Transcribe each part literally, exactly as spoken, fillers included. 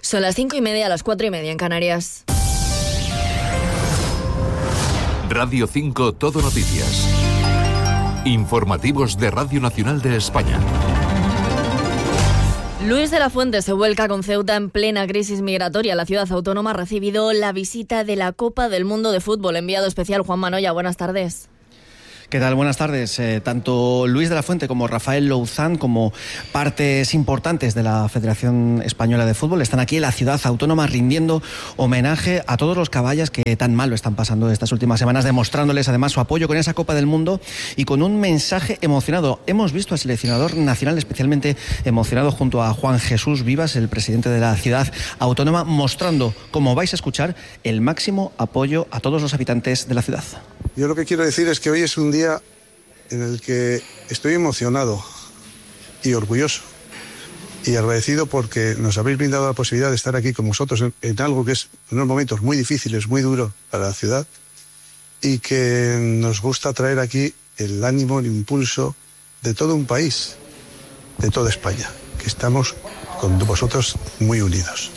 Son las cinco y media, a las cuatro y media en Canarias. Radio cinco Todo Noticias. Informativos de Radio Nacional de España. Luis de la Fuente se vuelca con Ceuta en plena crisis migratoria. La ciudad autónoma ha recibido la visita de la Copa del Mundo de Fútbol. Enviado especial Juan Manoya, buenas tardes. ¿Qué tal? Buenas tardes. Eh, tanto Luis de la Fuente como Rafael Louzán, como partes importantes de la Federación Española de Fútbol, están aquí en la ciudad autónoma rindiendo homenaje a todos los caballas que tan mal lo están pasando estas últimas semanas, demostrándoles además su apoyo con esa Copa del Mundo y con un mensaje emocionado. Hemos visto al seleccionador nacional especialmente emocionado junto a Juan Jesús Vivas, el presidente de la ciudad autónoma, mostrando, como vais a escuchar, el máximo apoyo a todos los habitantes de la ciudad. Yo lo que quiero decir es que hoy es un día en el que estoy emocionado y orgulloso y agradecido porque nos habéis brindado la posibilidad de estar aquí con vosotros en, en algo que es unos momentos muy difíciles, muy duros para la ciudad, y que nos gusta traer aquí el ánimo, el impulso de todo un país, de toda España, que estamos con vosotros muy unidos.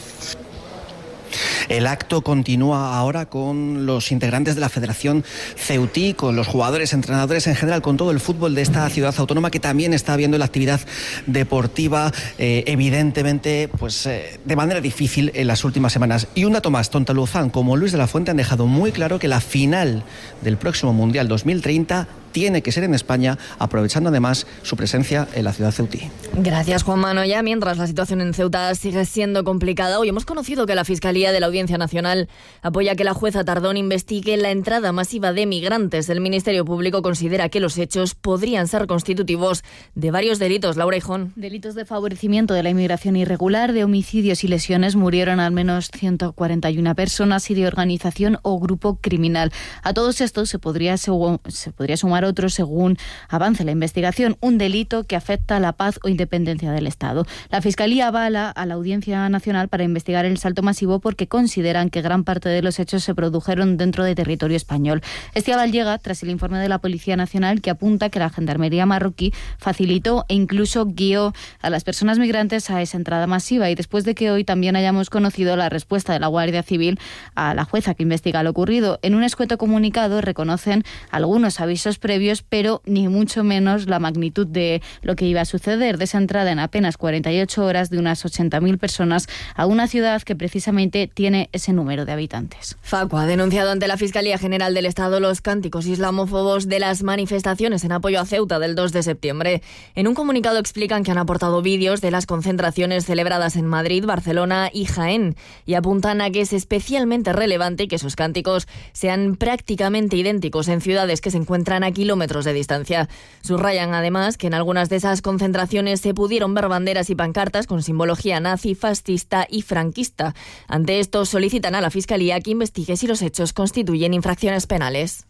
El acto continúa ahora con los integrantes de la Federación Ceutí, con los jugadores, entrenadores en general, con todo el fútbol de esta ciudad autónoma que también está viendo la actividad deportiva eh, evidentemente pues eh, de manera difícil en las últimas semanas. Y un dato más, tanto Louzán como Luis de la Fuente han dejado muy claro que la final del próximo Mundial dos mil treinta tiene que ser en España, aprovechando además su presencia en la ciudad ceutí. Gracias, Juan Manoya. Mientras la situación en Ceuta sigue siendo complicada, hoy hemos conocido que la Fiscalía de la Audiencia Nacional apoya que la jueza Tardón investigue la entrada masiva de migrantes. El Ministerio Público considera que los hechos podrían ser constitutivos de varios delitos. Laura Hijón. Delitos de favorecimiento de la inmigración irregular, de homicidios y lesiones. Murieron al menos ciento cuarenta y una personas, y de organización o grupo criminal. A todos estos se podría, se podría sumar otro según avance la investigación, un delito que afecta a la paz o independencia del Estado. La Fiscalía avala a la Audiencia Nacional para investigar el salto masivo porque consideran que gran parte de los hechos se produjeron dentro de territorio español. Este aval llega tras el informe de la Policía Nacional que apunta que la Gendarmería marroquí facilitó e incluso guió a las personas migrantes a esa entrada masiva, y después de que hoy también hayamos conocido la respuesta de la Guardia Civil a la jueza que investiga lo ocurrido. En un escueto comunicado reconocen algunos avisos previos, pero ni mucho menos la magnitud de lo que iba a suceder, de esa entrada en apenas cuarenta y ocho horas de unas ochenta mil personas a una ciudad que precisamente tiene ese número de habitantes. Facua ha denunciado ante la Fiscalía General del Estado los cánticos islamófobos de las manifestaciones en apoyo a Ceuta del dos de septiembre. En un comunicado explican que han aportado vídeos de las concentraciones celebradas en Madrid, Barcelona y Jaén, y apuntan a que es especialmente relevante que esos cánticos sean prácticamente idénticos en ciudades que se encuentran aquí kilómetros de distancia. Subrayan además que en algunas de esas concentraciones se pudieron ver banderas y pancartas con simbología nazi, fascista y franquista. Ante esto solicitan a la Fiscalía que investigue si los hechos constituyen infracciones penales.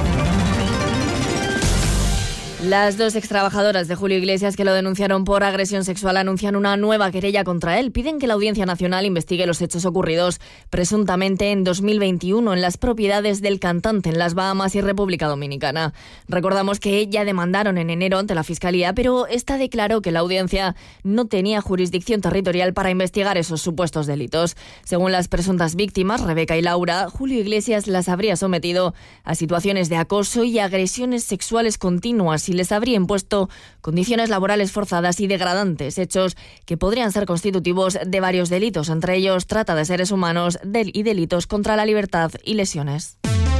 Las dos extrabajadoras de Julio Iglesias que lo denunciaron por agresión sexual anuncian una nueva querella contra él. Piden que la Audiencia Nacional investigue los hechos ocurridos presuntamente en dos mil veintiuno en las propiedades del cantante en las Bahamas y República Dominicana. Recordamos que ya demandaron en enero ante la Fiscalía, pero esta declaró que la audiencia no tenía jurisdicción territorial para investigar esos supuestos delitos. Según las presuntas víctimas, Rebeca y Laura, Julio Iglesias las habría sometido a situaciones de acoso y agresiones sexuales continuas y les habría impuesto condiciones laborales forzadas y degradantes, hechos que podrían ser constitutivos de varios delitos, entre ellos trata de seres humanos y delitos contra la libertad y lesiones.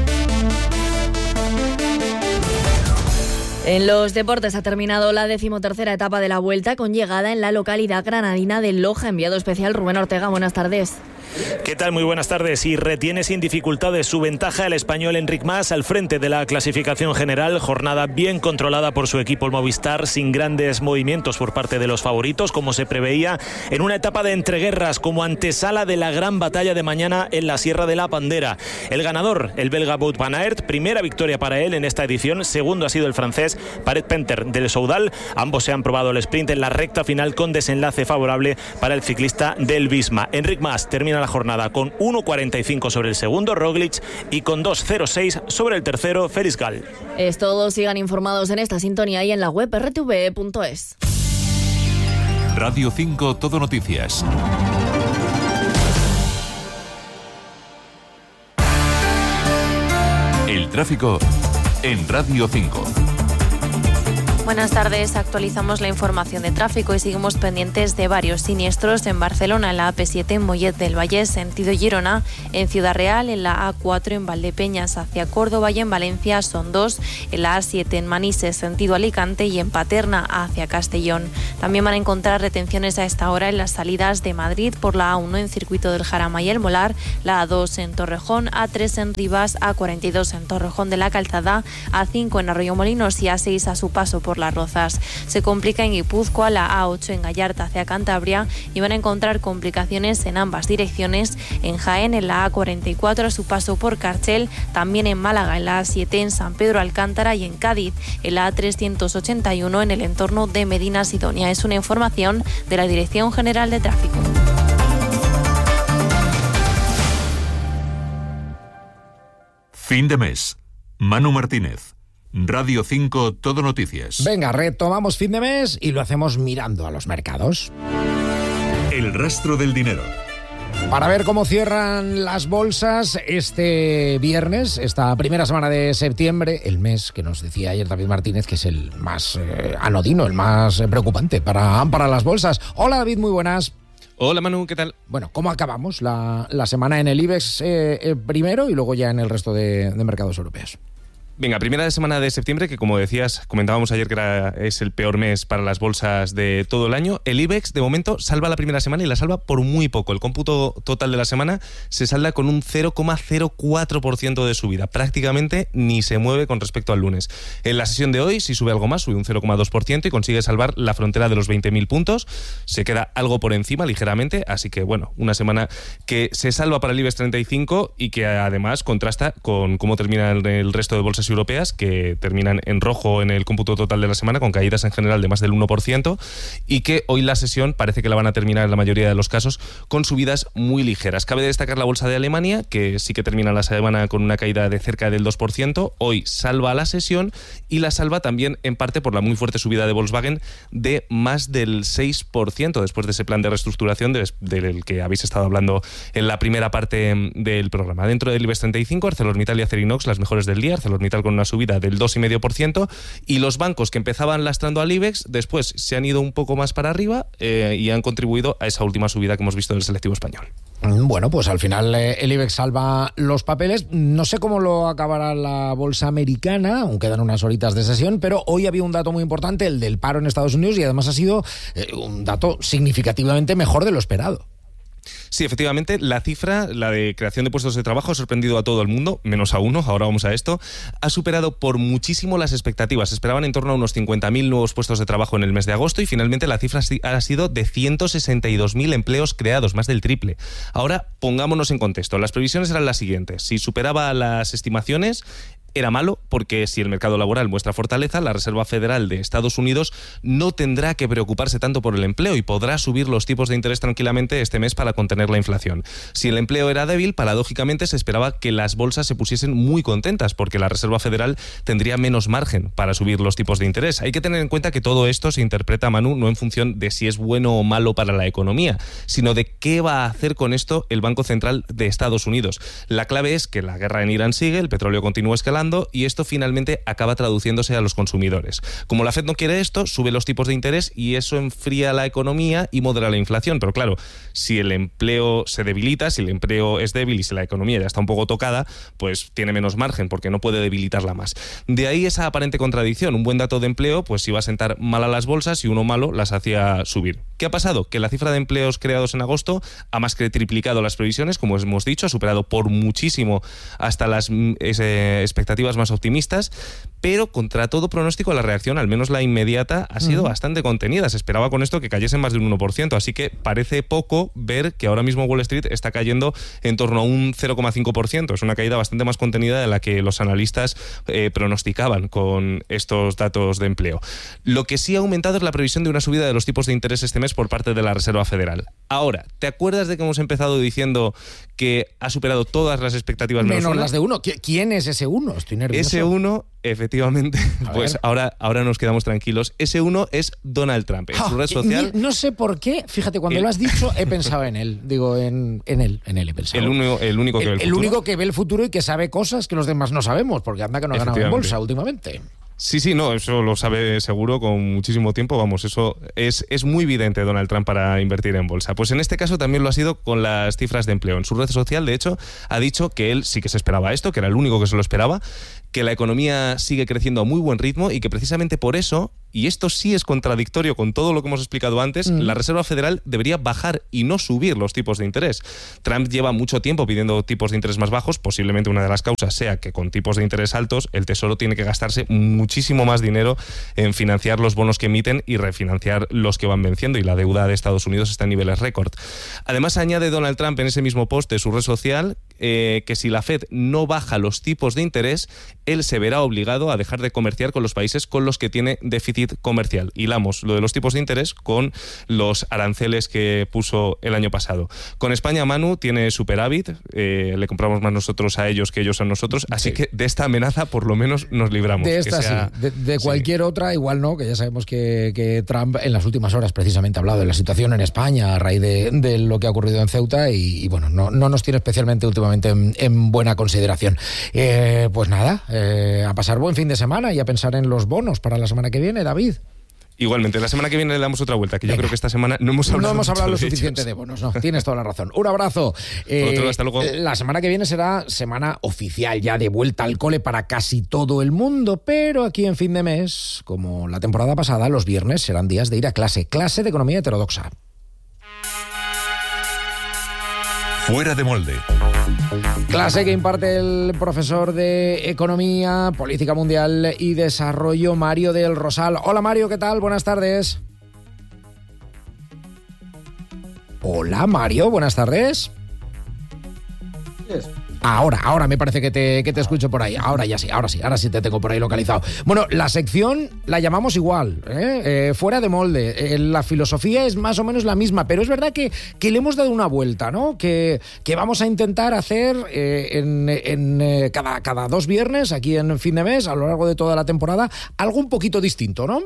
En los deportes ha terminado la decimotercera etapa de la Vuelta con llegada en la localidad granadina de Loja. Enviado especial Rubén Ortega, buenas tardes. ¿Qué tal? Muy buenas tardes. Y retiene sin dificultades su ventaja el español Enric Mas al frente de la clasificación general. Jornada bien controlada por su equipo el Movistar, sin grandes movimientos por parte de los favoritos, como se preveía en una etapa de entreguerras como antesala de la gran batalla de mañana en la Sierra de la Pandera. El ganador, el belga Wout van Aert, primera victoria para él en esta edición. Segundo ha sido el francés Paret Penter del Soudal. Ambos se han probado el sprint en la recta final con desenlace favorable para el ciclista del Visma. Enric Mas termina la jornada con uno cuarenta y cinco sobre el segundo Roglic y con dos cero seis sobre el tercero Félix Gall. Es todo, sigan informados en esta sintonía y en la web erre te ve punto es. Radio cinco Todo Noticias. tráfico en Radio cinco. Buenas tardes, actualizamos la información de tráfico y seguimos pendientes de varios siniestros en Barcelona, en la A P siete en Mollet del Vallès, sentido Girona, en Ciudad Real, en la A cuatro en Valdepeñas hacia Córdoba y en Valencia son dos, en la A siete en Manises, sentido Alicante y en Paterna hacia Castellón. También van a encontrar retenciones a esta hora en las salidas de Madrid por la A uno en Circuito del Jarama y el Molar, la A dos en Torrejón, A tres en Rivas, A cuarenta y dos en Torrejón de la Calzada, A cinco en Arroyomolinos y A seis a su paso por Las Rozas. Se complica en Guipúzcoa, la A ocho en Gallarta hacia Cantabria y van a encontrar complicaciones en ambas direcciones. En Jaén, en la A cuarenta y cuatro a su paso por Carchel, también en Málaga, en la A siete en San Pedro Alcántara y en Cádiz, en la A trescientos ochenta y uno en el entorno de Medina Sidonia. Es una información de la Dirección General de Tráfico. Fin de mes. Manu Martínez. Radio cinco Todo Noticias. Venga, retomamos fin de mes y lo hacemos mirando a los mercados. El rastro del dinero. Para ver cómo cierran las bolsas este viernes, esta primera semana de septiembre, el mes que nos decía ayer David Martínez que es el más eh, anodino, el más eh, preocupante para, para las bolsas. Hola David, muy buenas. Hola Manu, ¿qué tal? Bueno, ¿cómo acabamos la, la semana en el IBEX eh, eh, primero y luego ya en el resto de, de mercados europeos? Venga, primera semana de septiembre, que como decías, comentábamos ayer que era, es el peor mes para las bolsas de todo el año. El IBEX, de momento, salva la primera semana y la salva por muy poco. El cómputo total de la semana se salda con un cero coma cero cuatro por ciento de subida. Prácticamente ni se mueve con respecto al lunes. En la sesión de hoy, si sube algo más, sube un cero coma dos por ciento y consigue salvar la frontera de los veinte mil puntos. Se queda algo por encima, ligeramente. Así que, bueno, una semana que se salva para el IBEX treinta y cinco y que además contrasta con cómo termina el, el resto de bolsas europeas, que terminan en rojo en el cómputo total de la semana, con caídas en general de más del uno por ciento, y que hoy la sesión parece que la van a terminar en la mayoría de los casos con subidas muy ligeras. Cabe destacar la bolsa de Alemania, que sí que termina la semana con una caída de cerca del dos por ciento, hoy salva la sesión y la salva también en parte por la muy fuerte subida de Volkswagen de más del seis por ciento después de ese plan de reestructuración del, del que habéis estado hablando en la primera parte del programa. Dentro del IBEX treinta y cinco, ArcelorMittal y Acerinox las mejores del día, ArcelorMittal con una subida del dos coma cinco por ciento y los bancos que empezaban lastrando al IBEX después se han ido un poco más para arriba eh, y han contribuido a esa última subida que hemos visto del selectivo español. Bueno, pues al final eh, el IBEX salva los papeles. No sé cómo lo acabará la bolsa americana, aún quedan unas horitas de sesión, pero hoy había un dato muy importante, el del paro en Estados Unidos, y además ha sido eh, un dato significativamente mejor de lo esperado. Sí, efectivamente, la cifra, la de creación de puestos de trabajo, ha sorprendido a todo el mundo, menos a uno, ahora vamos a esto. Ha superado por muchísimo las expectativas. Se esperaban en torno a unos cincuenta mil nuevos puestos de trabajo en el mes de agosto y finalmente la cifra ha sido de ciento sesenta y dos mil empleos creados, más del triple. Ahora, pongámonos en contexto. Las previsiones eran las siguientes. Si superaba las estimaciones, era malo, porque si el mercado laboral muestra fortaleza, la Reserva Federal de Estados Unidos no tendrá que preocuparse tanto por el empleo y podrá subir los tipos de interés tranquilamente este mes para contener la inflación. Si el empleo era débil, paradójicamente se esperaba que las bolsas se pusiesen muy contentas, porque la Reserva Federal tendría menos margen para subir los tipos de interés. Hay que tener en cuenta que todo esto se interpreta, Manu, no en función de si es bueno o malo para la economía, sino de qué va a hacer con esto el Banco Central de Estados Unidos. La clave es que la guerra en Irán sigue, el petróleo continúa escalando, y esto finalmente acaba traduciéndose a los consumidores. Como la Fed no quiere esto, sube los tipos de interés y eso enfría la economía y modera la inflación. Pero claro, si el empleo se debilita, si el empleo es débil y si la economía ya está un poco tocada, pues tiene menos margen porque no puede debilitarla más. De ahí esa aparente contradicción. Un buen dato de empleo pues iba a sentar mal a las bolsas y uno malo las hacía subir. ¿Qué ha pasado? Que la cifra de empleos creados en agosto ha más que triplicado las previsiones, como hemos dicho, ha superado por muchísimo hasta las eh, expectativas más optimistas, pero contra todo pronóstico la reacción, al menos la inmediata, ha sido uh-huh. bastante contenida. Se esperaba con esto que cayese más de un uno por ciento, así que parece poco ver que ahora mismo Wall Street está cayendo en torno a un cero coma cinco por ciento. Es una caída bastante más contenida de la que los analistas eh, pronosticaban con estos datos de empleo. Lo que sí ha aumentado es la previsión de una subida de los tipos de interés este mes por parte de la Reserva Federal. Ahora, ¿te acuerdas de que hemos empezado diciendo que ha superado todas las expectativas menos, menos una? las de uno? ¿Quién es ese uno? Estoy nervioso. Ese uno, efectivamente, A pues ahora, ahora nos quedamos tranquilos. Ese uno es Donald Trump. En ¡Ja! su red social... Ni- no sé por qué, fíjate, cuando El- lo has dicho he pensado en él. Digo, en, en él, en él he pensado. El, único, el único que ve el el futuro. único que ve el futuro y que sabe cosas que los demás no sabemos, porque anda que no ha ganado en Efectivamente. bolsa últimamente. Sí, sí, no, eso lo sabe seguro con muchísimo tiempo, vamos, eso es, es muy evidente Donald Trump para invertir en bolsa. Pues en este caso también lo ha sido con las cifras de empleo. En su red social, de hecho, ha dicho que él sí que se esperaba esto, que era el único que se lo esperaba, que la economía sigue creciendo a muy buen ritmo y que precisamente por eso, y esto sí es contradictorio con todo lo que hemos explicado antes, mm. la Reserva Federal debería bajar y no subir los tipos de interés. Trump lleva mucho tiempo pidiendo tipos de interés más bajos, posiblemente una de las causas sea que con tipos de interés altos el Tesoro tiene que gastarse muchísimo más dinero en financiar los bonos que emiten y refinanciar los que van venciendo, y la deuda de Estados Unidos está en niveles récord. Además, añade Donald Trump en ese mismo post de su red social eh, que si la Fed no baja los tipos de interés, él se verá obligado a dejar de comerciar con los países con los que tiene déficit comercial. Hilamos lo de los tipos de interés con los aranceles que puso el año pasado. Con España, Manu tiene superávit, eh, le compramos más nosotros a ellos que ellos a nosotros, así sí. que de esta amenaza por lo menos nos libramos. De esta sea, sí, de, de cualquier sí. otra igual no, que ya sabemos que, que Trump en las últimas horas precisamente ha hablado de la situación en España a raíz de, de lo que ha ocurrido en Ceuta y, y bueno, no, no nos tiene especialmente últimamente en, en buena consideración. Eh, pues nada, eh, a pasar buen fin de semana y a pensar en los bonos para la semana que viene, David. Igualmente, la semana que viene le damos otra vuelta, que Venga. yo creo que esta semana no hemos hablado, no hemos hablado lo de suficiente ellos. de bonos. No, tienes toda la razón. Un abrazo. Eh, otro, hasta luego. La semana que viene será semana oficial ya de vuelta al cole para casi todo el mundo, pero aquí en fin de mes, como la temporada pasada, los viernes serán días de ir a clase, clase de economía heterodoxa. Fuera de molde. Clase que imparte el profesor de Economía, Política Mundial y Desarrollo, Mario del Rosal. Hola Mario, ¿qué tal? Buenas tardes. Hola Mario, buenas tardes. Yes. Ahora, ahora me parece que te, que te escucho por ahí. Ahora ya sí, ahora sí, ahora sí te tengo por ahí localizado. Bueno, la sección la llamamos igual, ¿eh? Eh, fuera de molde. Eh, la filosofía es más o menos la misma, pero es verdad que, que le hemos dado una vuelta, ¿no? Que, que vamos a intentar hacer eh, en, en eh, cada, cada dos viernes, aquí en fin de mes, a lo largo de toda la temporada, algo un poquito distinto, ¿no?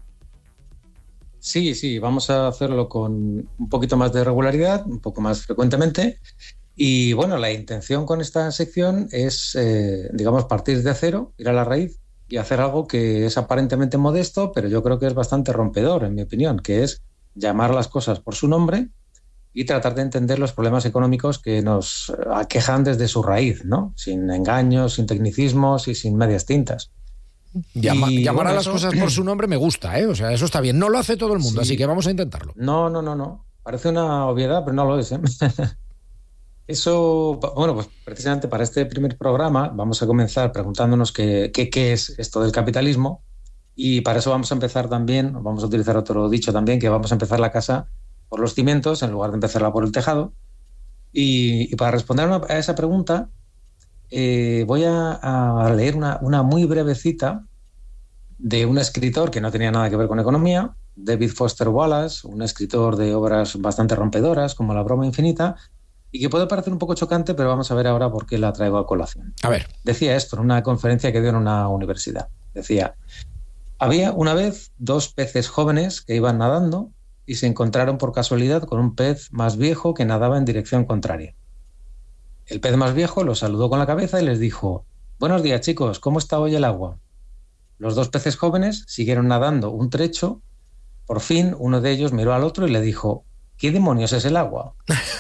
Sí, sí, vamos a hacerlo con un poquito más de regularidad, un poco más frecuentemente. Y bueno, la intención con esta sección es, eh, digamos, partir de cero, ir a la raíz y hacer algo que es aparentemente modesto, pero yo creo que es bastante rompedor, en mi opinión, que es llamar las cosas por su nombre y tratar de entender los problemas económicos que nos aquejan desde su raíz, ¿no? Sin engaños, sin tecnicismos y sin medias tintas. Llama, y, llamar bueno, a las eso... cosas por su nombre me gusta, ¿eh? O sea, eso está bien. No lo hace todo el mundo, sí. Así que vamos a intentarlo. No, no, no, no. Parece una obviedad, pero no lo es, ¿eh? Eso, bueno, pues precisamente para este primer programa vamos a comenzar preguntándonos qué, qué, qué es esto del capitalismo, y para eso vamos a empezar también, vamos a utilizar otro dicho también, que vamos a empezar la casa por los cimientos en lugar de empezarla por el tejado. Y, y para responder a, una, a esa pregunta eh, voy a, a leer una, una muy breve cita de un escritor que no tenía nada que ver con economía, David Foster Wallace, un escritor de obras bastante rompedoras como La broma infinita, y que puede parecer un poco chocante, pero vamos a ver ahora por qué la traigo a colación. A ver. Decía esto en una conferencia que dio en una universidad. Decía, había una vez dos peces jóvenes que iban nadando y se encontraron por casualidad con un pez más viejo que nadaba en dirección contraria. El pez más viejo los saludó con la cabeza y les dijo, buenos días chicos, ¿cómo está hoy el agua? Los dos peces jóvenes siguieron nadando un trecho. Por fin uno de ellos miró al otro y le dijo, ¿qué demonios es el agua?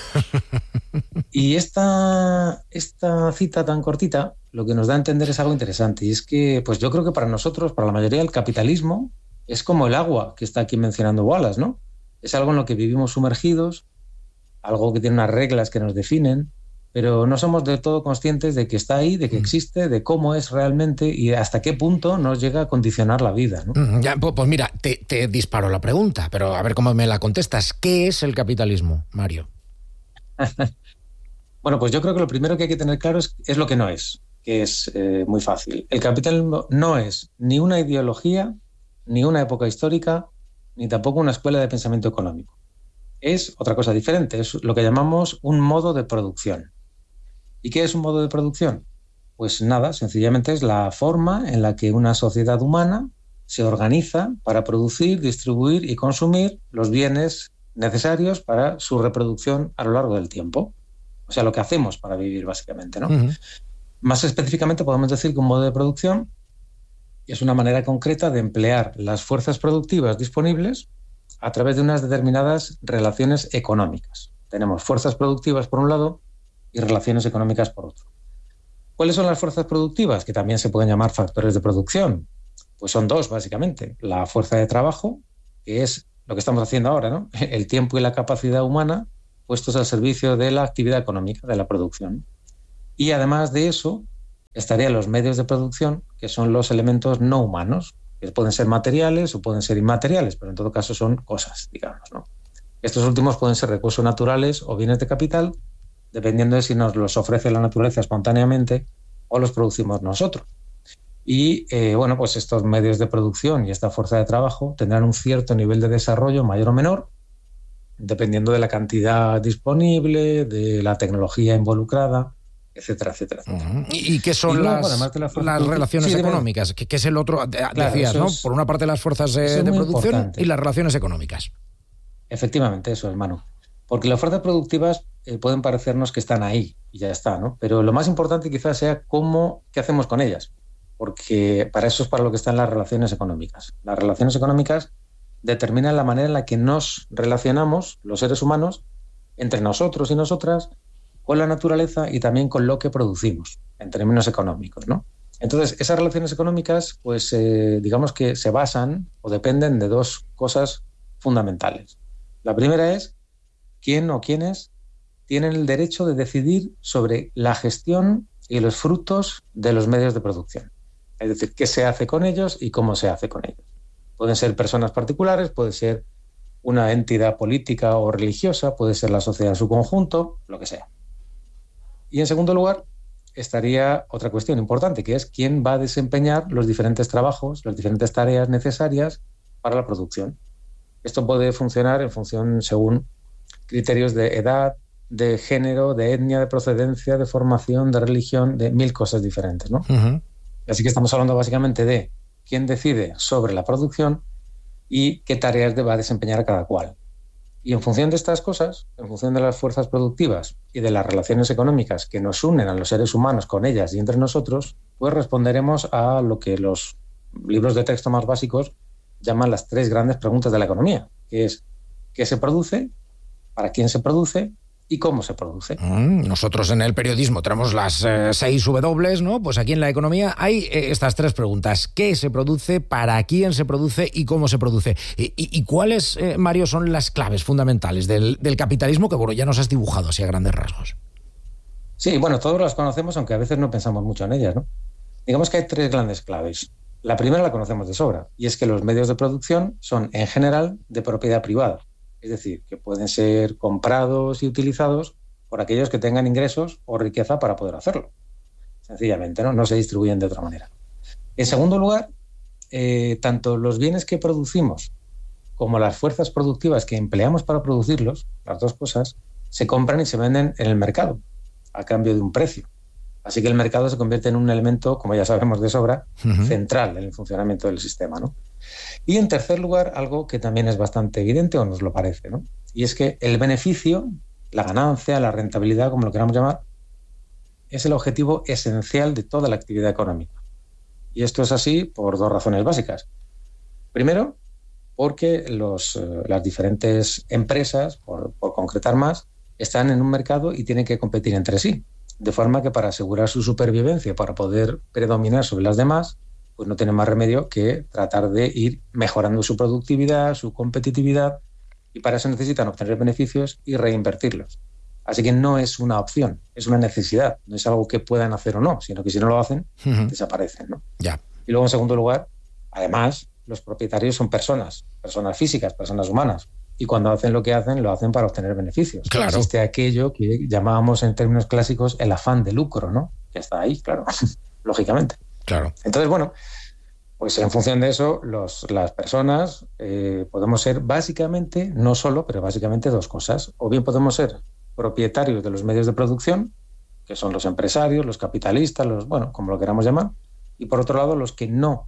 Y esta, esta cita tan cortita lo que nos da a entender es algo interesante, y es que pues yo creo que para nosotros, para la mayoría, el capitalismo es como el agua que está aquí mencionando Wallace, ¿no? Es algo en lo que vivimos sumergidos, algo que tiene unas reglas que nos definen, pero no somos del todo conscientes de que está ahí, de que existe, de cómo es realmente y hasta qué punto nos llega a condicionar la vida, ¿no? Ya, pues, pues mira, te, te disparo la pregunta, pero a ver cómo me la contestas. ¿Qué es el capitalismo, Mario? Bueno, pues yo creo que lo primero que hay que tener claro es, es lo que no es, que es eh, muy fácil. El capitalismo no es ni una ideología, ni una época histórica, ni tampoco una escuela de pensamiento económico. es otra cosa diferente, es lo que llamamos un modo de producción. ¿Y qué es un modo de producción? Pues nada, sencillamente es la forma en la que una sociedad humana se organiza para producir, distribuir y consumir los bienes necesarios para su reproducción a lo largo del tiempo. O sea, lo que hacemos para vivir, básicamente, ¿no? Uh-huh. Más específicamente podemos decir que un modo de producción es una manera concreta de emplear las fuerzas productivas disponibles a través de unas determinadas relaciones económicas. Tenemos fuerzas productivas por un lado y relaciones económicas por otro. ¿Cuáles son las fuerzas productivas? Que también se pueden llamar factores de producción. Pues son dos, básicamente. La fuerza de trabajo, que es lo que estamos haciendo ahora, ¿no? El tiempo y la capacidad humana puestos al servicio de la actividad económica, de la producción. Y además de eso, estarían los medios de producción, que son los elementos no humanos, que pueden ser materiales o pueden ser inmateriales, pero en todo caso son cosas, digamos, ¿no? Estos últimos pueden ser recursos naturales o bienes de capital, dependiendo de si nos los ofrece la naturaleza espontáneamente o los producimos nosotros. Y, eh, bueno, pues estos medios de producción y esta fuerza de trabajo tendrán un cierto nivel de desarrollo mayor o menor, dependiendo de la cantidad disponible, de la tecnología involucrada, etcétera, etcétera. Uh-huh. ¿Y qué son y luego, las, las, las relaciones sí, económicas? ¿Qué, ¿Qué es el otro? Claro, decías, ¿no? Es, Por una parte las fuerzas eh, de producción importante. Y las relaciones económicas. Efectivamente, eso es, Manu. Porque las fuerzas productivas eh, pueden parecernos que están ahí y ya está, ¿no? Pero lo más importante quizás sea cómo, qué hacemos con ellas. Porque para eso es para lo que están las relaciones económicas. Las relaciones económicas determinan la manera en la que nos relacionamos, los seres humanos, entre nosotros y nosotras, con la naturaleza y también con lo que producimos, en términos económicos, ¿no? Entonces, esas relaciones económicas, pues, eh, digamos que se basan o dependen de dos cosas fundamentales. La primera es quién o quiénes tienen el derecho de decidir sobre la gestión y los frutos de los medios de producción. Es decir, qué se hace con ellos y cómo se hace con ellos. Pueden ser personas particulares, puede ser una entidad política o religiosa, puede ser la sociedad en su conjunto, lo que sea. Y en segundo lugar, estaría otra cuestión importante, que es quién va a desempeñar los diferentes trabajos, las diferentes tareas necesarias para la producción. Esto puede funcionar en función según criterios de edad, de género, de etnia, de procedencia, de formación, de religión, de mil cosas diferentes, ¿no? Uh-huh. Así que estamos hablando básicamente de quién decide sobre la producción y qué tareas va a desempeñar a cada cual. Y en función de estas cosas, en función de las fuerzas productivas y de las relaciones económicas que nos unen a los seres humanos con ellas y entre nosotros, pues responderemos a lo que los libros de texto más básicos llaman las tres grandes preguntas de la economía, que es ¿qué se produce? ¿Para quién se produce? ¿Y cómo se produce? Mm, nosotros en el periodismo tenemos las eh, seis W, ¿no? Pues aquí en la economía hay eh, estas tres preguntas. ¿Qué se produce? ¿Para quién se produce? ¿Y cómo se produce? ¿Y, y, y cuáles, eh, Mario, son las claves fundamentales del, del capitalismo que, bueno, ya nos has dibujado así a grandes rasgos? Sí, bueno, todos las conocemos, aunque a veces no pensamos mucho en ellas, ¿no? Digamos que hay tres grandes claves. La primera la conocemos de sobra, y es que los medios de producción son, en general, de propiedad privada. Es decir, que pueden ser comprados y utilizados por aquellos que tengan ingresos o riqueza para poder hacerlo. Sencillamente, ¿no? No se distribuyen de otra manera. En segundo lugar, eh, tanto los bienes que producimos como las fuerzas productivas que empleamos para producirlos, las dos cosas, se compran y se venden en el mercado a cambio de un precio. Así que el mercado se convierte en un elemento, como ya sabemos de sobra, uh-huh. central en el funcionamiento del sistema, ¿no? Y en tercer lugar, algo que también es bastante evidente, o nos lo parece, ¿no? Y es que el beneficio, la ganancia, la rentabilidad, como lo queramos llamar, es el objetivo esencial de toda la actividad económica. Y esto es así por dos razones básicas. Primero, porque los, eh, las diferentes empresas, por, por concretar más, están en un mercado y tienen que competir entre sí. De forma que para asegurar su supervivencia, para poder predominar sobre las demás, pues no tienen más remedio que tratar de ir mejorando su productividad, su competitividad, y para eso necesitan obtener beneficios y reinvertirlos. Así que no es una opción, es una necesidad, no es algo que puedan hacer o no, sino que si no lo hacen, uh-huh. desaparecen, ¿no? Ya. Y luego, en segundo lugar, además, los propietarios son personas, personas físicas, personas humanas. Y cuando hacen lo que hacen, lo hacen para obtener beneficios. Claro. Existe aquello que llamábamos en términos clásicos el afán de lucro, ¿no? Que está ahí, claro, lógicamente. Claro. Entonces, bueno, Pues en función de eso, los, las personas eh, podemos ser básicamente, no solo, pero básicamente dos cosas. O bien podemos ser propietarios de los medios de producción, que son los empresarios, los capitalistas, los, bueno, como lo queramos llamar, y por otro lado, los que no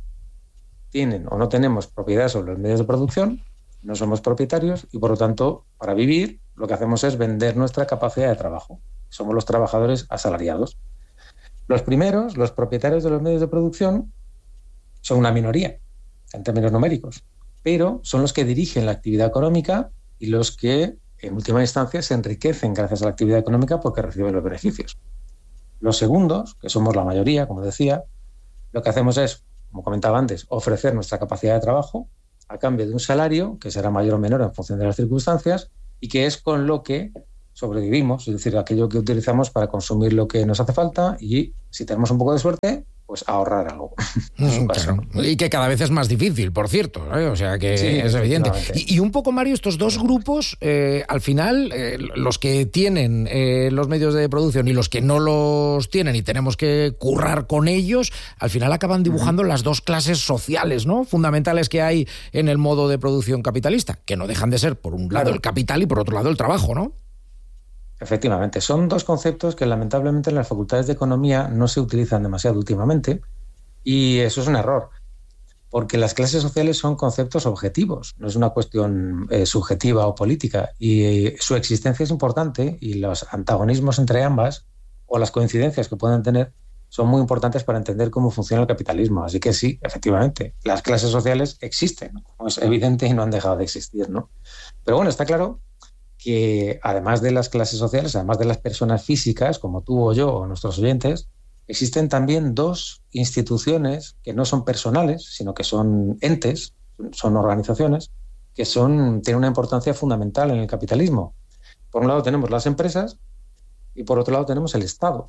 tienen o no tenemos propiedad sobre los medios de producción, no somos propietarios y por lo tanto, para vivir, lo que hacemos es vender nuestra capacidad de trabajo. Somos los trabajadores asalariados. Los primeros, los propietarios de los medios de producción, son una minoría en términos numéricos, pero son los que dirigen la actividad económica y los que, en última instancia, se enriquecen gracias a la actividad económica porque reciben los beneficios. Los segundos, que somos la mayoría, como decía, lo que hacemos es, como comentaba antes, ofrecer nuestra capacidad de trabajo a cambio de un salario que será mayor o menor en función de las circunstancias y que es con lo que sobrevivimos, es decir, aquello que utilizamos para consumir lo que nos hace falta y, si tenemos un poco de suerte, pues ahorrar algo. Mm, claro. Y que cada vez es más difícil, por cierto, ¿eh? O sea que sí, es evidente. Y, y un poco, Mario, estos dos grupos, eh, al final, eh, los que tienen eh, los medios de producción y los que no los tienen y tenemos que currar con ellos, al final acaban dibujando uh-huh. las dos clases sociales, ¿no?, fundamentales que hay en el modo de producción capitalista, que no dejan de ser, por un lado, claro, el capital y por otro lado, el trabajo, ¿no? Efectivamente, son dos conceptos que lamentablemente en las facultades de economía no se utilizan demasiado últimamente y eso es un error, porque las clases sociales son conceptos objetivos, no es una cuestión eh, subjetiva o política y eh, su existencia es importante y los antagonismos entre ambas o las coincidencias que pueden tener son muy importantes para entender cómo funciona el capitalismo. Así que sí, efectivamente, las clases sociales existen, ¿no? Es evidente y no han dejado de existir, ¿no? Pero bueno, está claro que además de las clases sociales, además de las personas físicas, como tú o yo o nuestros oyentes, existen también dos instituciones que no son personales, sino que son entes, son organizaciones, que son, tienen una importancia fundamental en el capitalismo. Por un lado tenemos las empresas y por otro lado tenemos el Estado.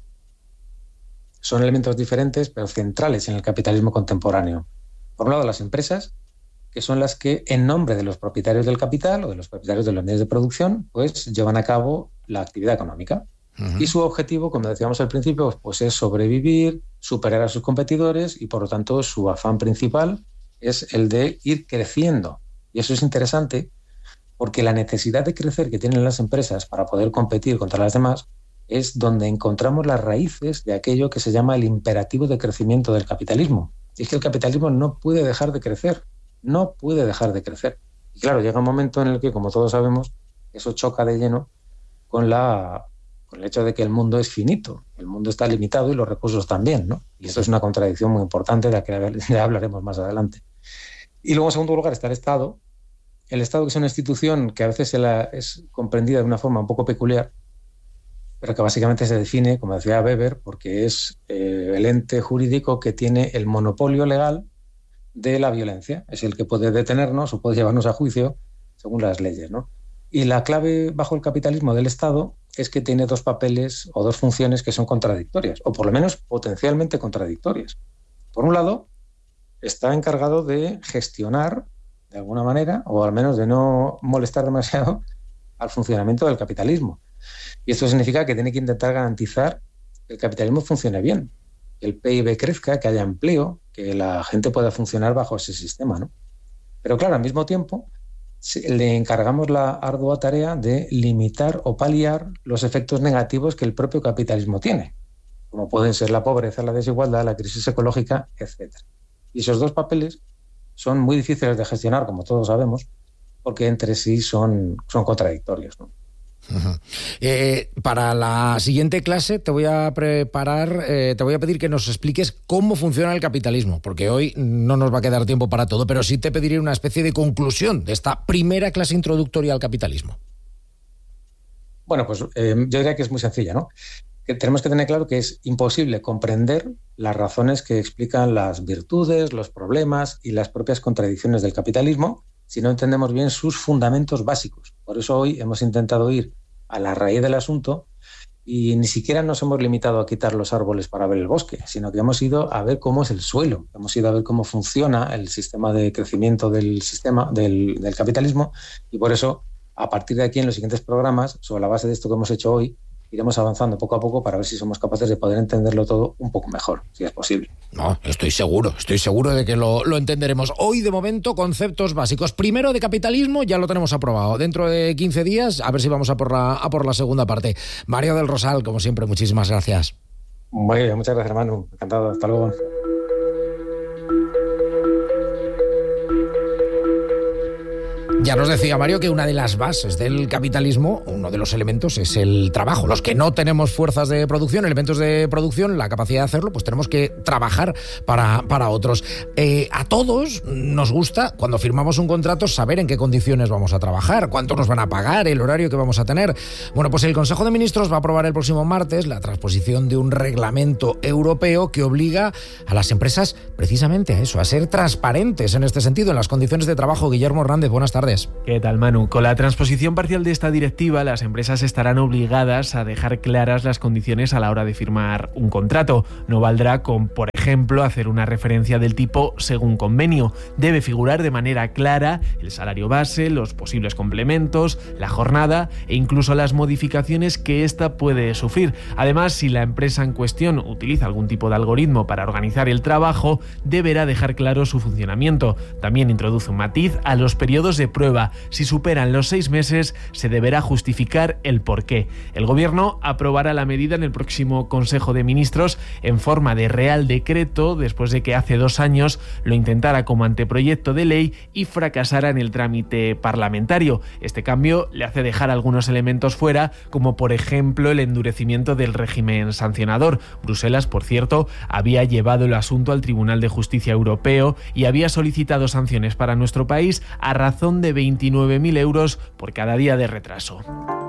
Son elementos diferentes pero centrales en el capitalismo contemporáneo. Por un lado las empresas, que son las que, en nombre de los propietarios del capital o de los propietarios de los medios de producción, pues llevan a cabo la actividad económica. Uh-huh. Y su objetivo, como decíamos al principio, pues es sobrevivir, superar a sus competidores y, por lo tanto, su afán principal es el de ir creciendo. Y eso es interesante porque la necesidad de crecer que tienen las empresas para poder competir contra las demás es donde encontramos las raíces de aquello que se llama el imperativo de crecimiento del capitalismo. Y es que el capitalismo no puede dejar de crecer. No puede dejar de crecer. Y claro, llega un momento en el que, como todos sabemos, eso choca de lleno con, la, con el hecho de que el mundo es finito, el mundo está limitado y los recursos también, ¿no? Y eso es una contradicción muy importante de la que ya hablaremos más adelante. Y luego, en segundo lugar, está el Estado. El Estado, que es una institución que a veces se la es comprendida de una forma un poco peculiar, pero que básicamente se define, como decía Weber, porque es eh, el ente jurídico que tiene el monopolio legal de la violencia. Es el que puede detenernos o puede llevarnos a juicio según las leyes, ¿no? Y la clave bajo el capitalismo del Estado es que tiene dos papeles o dos funciones que son contradictorias, o por lo menos potencialmente contradictorias. Por un lado, está encargado de gestionar, de alguna manera, o al menos de no molestar demasiado al funcionamiento del capitalismo. Y esto significa que tiene que intentar garantizar que el capitalismo funcione bien, que el P I B crezca, que haya empleo, que la gente pueda funcionar bajo ese sistema, ¿no? Pero claro, al mismo tiempo le encargamos la ardua tarea de limitar o paliar los efectos negativos que el propio capitalismo tiene, como pueden ser la pobreza, la desigualdad, la crisis ecológica, etcétera. Y esos dos papeles son muy difíciles de gestionar, como todos sabemos, porque entre sí son, son contradictorios, ¿no? Uh-huh. Eh, para la siguiente clase te voy a preparar, eh, te voy a pedir que nos expliques cómo funciona el capitalismo, porque hoy no nos va a quedar tiempo para todo, pero sí te pediré una especie de conclusión de esta primera clase introductoria al capitalismo. Bueno, pues eh, yo diría que es muy sencilla, ¿no? Que tenemos que tener claro que es imposible comprender las razones que explican las virtudes, los problemas y las propias contradicciones del capitalismo si no entendemos bien sus fundamentos básicos. Por eso hoy hemos intentado ir a la raíz del asunto y ni siquiera nos hemos limitado a quitar los árboles para ver el bosque, sino que hemos ido a ver cómo es el suelo, hemos ido a ver cómo funciona el sistema de crecimiento del sistema del, del capitalismo y por eso, a partir de aquí en los siguientes programas, sobre la base de esto que hemos hecho hoy, iremos avanzando poco a poco para ver si somos capaces de poder entenderlo todo un poco mejor, si es posible. No, estoy seguro, estoy seguro de que lo, lo entenderemos. Hoy, de momento, conceptos básicos. Primero, de capitalismo, ya lo tenemos aprobado. Dentro de quince días, a ver si vamos a por la, a por la segunda parte. Mario del Rosal, como siempre, muchísimas gracias. Muy bien, muchas gracias, hermano. Encantado. Hasta luego. Ya nos decía Mario que una de las bases del capitalismo, uno de los elementos, es el trabajo. Los que no tenemos fuerzas de producción, elementos de producción, la capacidad de hacerlo, pues tenemos que trabajar para, para otros. Eh, a todos nos gusta, cuando firmamos un contrato, saber en qué condiciones vamos a trabajar, cuánto nos van a pagar, el horario que vamos a tener. Bueno, pues el Consejo de Ministros va a aprobar el próximo martes la transposición de un reglamento europeo que obliga a las empresas precisamente a eso, a ser transparentes en este sentido, en las condiciones de trabajo. Guillermo Hernández, buenas tardes. ¿Qué tal, Manu? Con la transposición parcial de esta directiva, las empresas estarán obligadas a dejar claras las condiciones a la hora de firmar un contrato. No valdrá con, por ejemplo, hacer una referencia del tipo según convenio. Debe figurar de manera clara el salario base, los posibles complementos, la jornada e incluso las modificaciones que ésta puede sufrir. Además, si la empresa en cuestión utiliza algún tipo de algoritmo para organizar el trabajo, deberá dejar claro su funcionamiento. También introduce un matiz a los periodos de prueba. Si superan los seis meses, se deberá justificar el porqué. El Gobierno aprobará la medida en el próximo Consejo de Ministros en forma de Real Decreto, después de que hace dos años lo intentara como anteproyecto de ley y fracasara en el trámite parlamentario. Este cambio le hace dejar algunos elementos fuera, como por ejemplo el endurecimiento del régimen sancionador. Bruselas, por cierto, había llevado el asunto al Tribunal de Justicia Europeo y había solicitado sanciones para nuestro país a razón de veintinueve mil euros por cada día de retraso.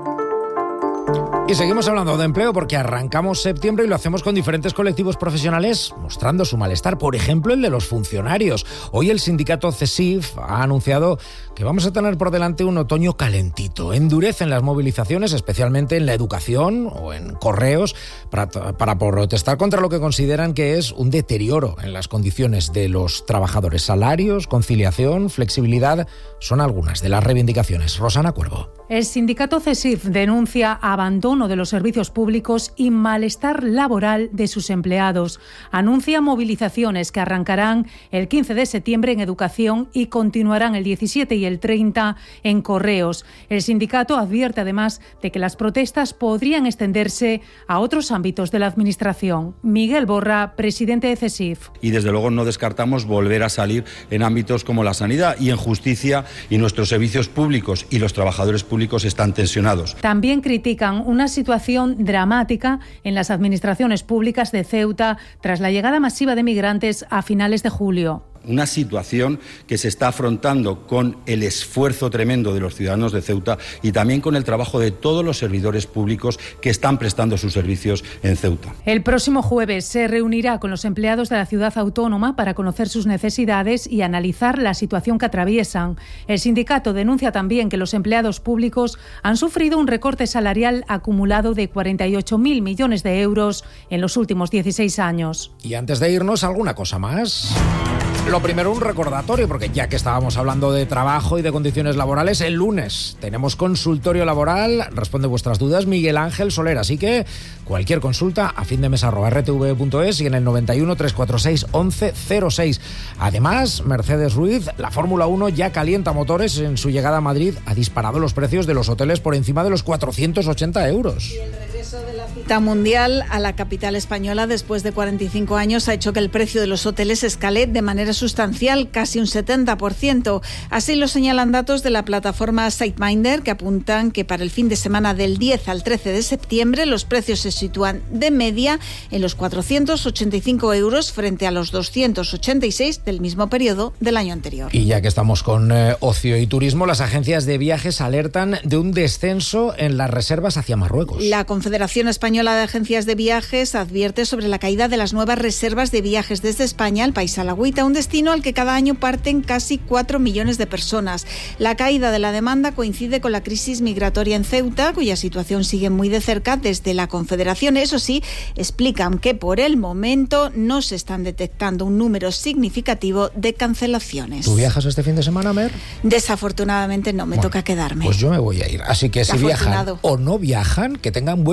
Y seguimos hablando de empleo porque arrancamos septiembre y lo hacemos con diferentes colectivos profesionales mostrando su malestar. Por ejemplo, el de los funcionarios. Hoy el sindicato CESIF ha anunciado que vamos a tener por delante un otoño calentito. Endurecen las movilizaciones, especialmente en la educación o en correos, para, para protestar contra lo que consideran que es un deterioro en las condiciones de los trabajadores. Salarios, conciliación, flexibilidad son algunas de las reivindicaciones. Rosana Cuervo. El sindicato CESIF denuncia abandono de los servicios públicos y malestar laboral de sus empleados. Anuncia movilizaciones que arrancarán el quince de septiembre en educación y continuarán el diecisiete y el treinta en correos. El sindicato advierte además de que las protestas podrían extenderse a otros ámbitos de la administración. Miguel Borra, presidente de CESIF. Y desde luego no descartamos volver a salir en ámbitos como la sanidad y en justicia, y nuestros servicios públicos y los trabajadores públicos están tensionados. También critican una situación dramática en las administraciones públicas de Ceuta tras la llegada masiva de migrantes a finales de julio. Una situación que se está afrontando con el esfuerzo tremendo de los ciudadanos de Ceuta y también con el trabajo de todos los servidores públicos que están prestando sus servicios en Ceuta. El próximo jueves se reunirá con los empleados de la ciudad autónoma para conocer sus necesidades y analizar la situación que atraviesan. El sindicato denuncia también que los empleados públicos han sufrido un recorte salarial acumulado de cuarenta y ocho mil millones de euros en los últimos dieciséis años. Y antes de irnos, ¿alguna cosa más? Lo primero, un recordatorio, porque ya que estábamos hablando de trabajo y de condiciones laborales, el lunes tenemos consultorio laboral, responde vuestras dudas Miguel Ángel Soler, así que cualquier consulta a findemes arroba r t v punto es y en el noventa y uno, trescientos cuarenta y seis, once cero seis. Además, Mercedes Ruiz, la Fórmula uno ya calienta motores. En su llegada a Madrid ha disparado los precios de los hoteles por encima de los cuatrocientos ochenta euros. Y el regreso de la cita mundial a la capital española después de cuarenta y cinco años ha hecho que el precio de los hoteles escale de manera sustancial, casi un setenta por ciento. Así lo señalan datos de la plataforma SiteMinder, que apuntan que para el fin de semana del diez al trece de septiembre los precios se sitúan de media en los cuatrocientos ochenta y cinco euros frente a los doscientos ochenta y seis del mismo periodo del año anterior. Y ya que estamos con eh, ocio y turismo, las agencias de viajes alertan de un descenso en las reservas hacia Marruecos. La Confederación Española de Agencias de Viajes advierte sobre la caída de las nuevas reservas de viajes desde España al país alauita, un destino al que cada año parten casi cuatro millones de personas. La caída de la demanda coincide con la crisis migratoria en Ceuta, cuya situación sigue muy de cerca desde la Confederación. Eso sí, explican que por el momento no se están detectando un número significativo de cancelaciones. ¿Tú viajas este fin de semana, Mer? Desafortunadamente no, me bueno, toca quedarme. Pues yo me voy a ir. Así que si viajan o no viajan, que tengan buen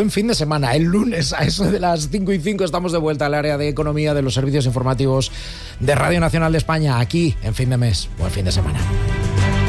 buen fin de semana. El lunes a eso de las cinco y cinco estamos de vuelta al área de economía de los servicios informativos de Radio Nacional de España, aquí en Fin de Mes. Buen fin de semana.